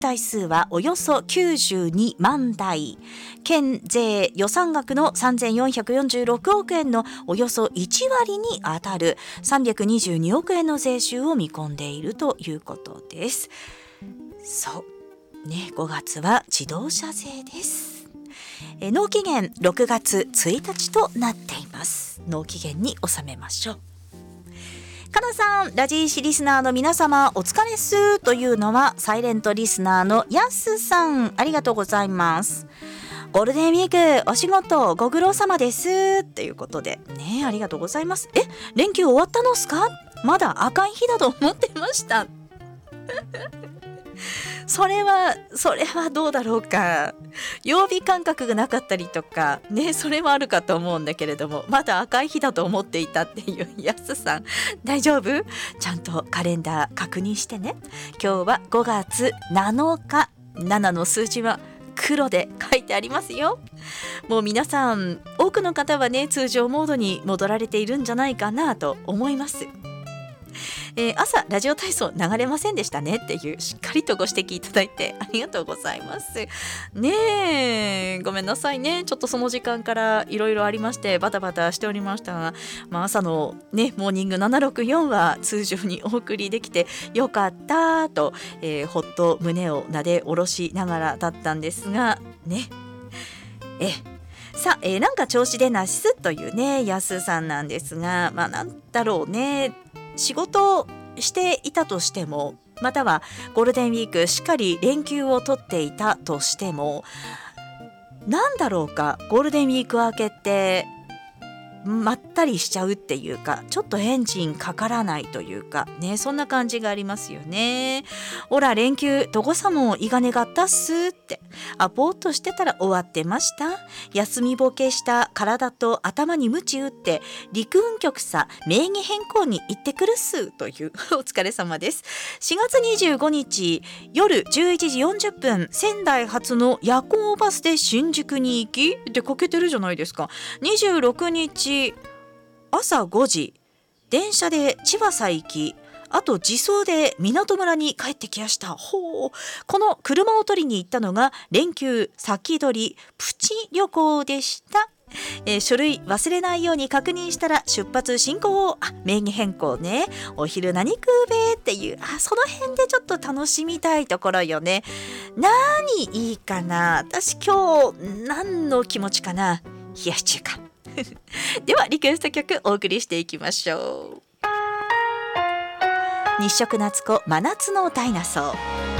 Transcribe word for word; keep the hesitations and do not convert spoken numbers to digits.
台数はおよそきゅうじゅうにまんだい、県税予算額のさんぜんよんひゃくよんじゅうろくおくえんのおよそいちわりにあたるさんびゃくにじゅうにおくえんの税収を見込んでいるということです。そうね、ごがつは自動車税です。え納期限ろくがつついたちとなっています。納期限に収めましょう。かなさん、ラジーシリスナーの皆様お疲れっすというのはサイレントリスナーのやすさん、ありがとうございます。ゴールデンウィークお仕事ご苦労様ですということでね、ありがとうございます。え、連休終わったのっすか？まだ赤い日だと思ってましたそれはそれはどうだろうか。曜日感覚がなかったりとかね、それはあるかと思うんだけれども、まだ赤い日だと思っていたっていうやすさん、大丈夫？ちゃんとカレンダー確認してね。今日はごがつなのか、ななの数字は黒で書いてありますよ。もう皆さん、多くの方はね、通常モードに戻られているんじゃないかなと思います。えー、朝ラジオ体操流れませんでしたねっていうしっかりとご指摘いただいてありがとうございますね。えごめんなさいね、ちょっとその時間からいろいろありましてバタバタしておりましたが、まあ、朝のねモーニングななろくよんは通常にお送りできてよかったと、えー、ほっと胸をなで下ろしながらだったんですがね。えさあ、えー、なんか調子でなしすというねやすさんなんですが、まあなんだろうね、仕事していたとしても、またはゴールデンウィークしっかり連休を取っていたとしても、なんだろうか、ゴールデンウィーク明けってまったりしちゃうっていうか、ちょっとエンジンかからないというかね、そんな感じがありますよね。ほら連休どこさもいがねがったっすって、あぼーっとしてたら終わってました。休みぼけした体と頭に鞭打って陸運局さ名義変更に行ってくるっすというお疲れ様です。しがつにじゅうごにち夜じゅういちじよんじゅっぷん、仙台発の夜行バスで新宿に行きってかけてるじゃないですか。にじゅうろくにち朝ごじ電車で千葉さ行き、あと自走で港村に帰ってきました。ほう、この車を取りに行ったのが連休先取りプチ旅行でした。えー、書類忘れないように確認したら出発進行を、あ、名義変更ね、お昼何食うべっていう、あ、その辺でちょっと楽しみたいところよね。何いいかな、私今日何の気持ちかな、冷やし中華ではリクエスト曲お送りしていきましょう。日食夏子真夏のダイナソー。